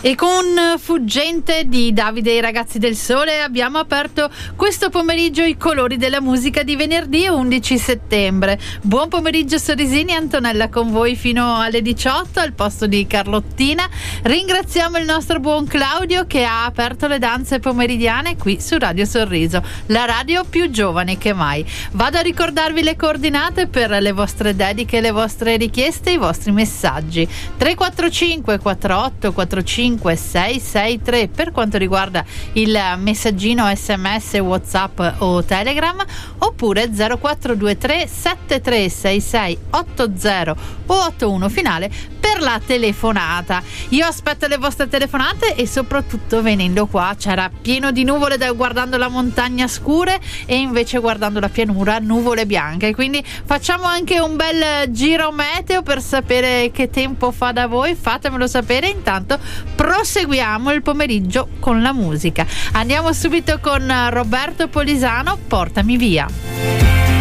E con Fuggente di Davide e i Ragazzi del Sole abbiamo aperto questo pomeriggio i colori della musica di venerdì 11 settembre. Buon pomeriggio Sorrisini, Antonella con voi fino alle 18 al posto di Carlottina. Ringraziamo il nostro buon Claudio che ha aperto le danze pomeridiane qui su Radio Sorriso, la radio più giovane che mai. Vado a ricordarvi le coordinate per le vostre dediche, le vostre richieste, i vostri messaggi. 345 48 45 663 per quanto riguarda il messaggino SMS, WhatsApp o Telegram, oppure 0423 7366 80 o 81 finale per la telefonata. Io aspetto le vostre telefonate e soprattutto venendo qua c'era pieno di nuvole guardando la montagna scure e invece guardando la pianura nuvole bianche, quindi facciamo anche un bel giro meteo per sapere che tempo fa da voi. Fatemelo sapere, intanto proseguiamo il pomeriggio con la musica. Andiamo subito con Roberto Polisano, Portami via.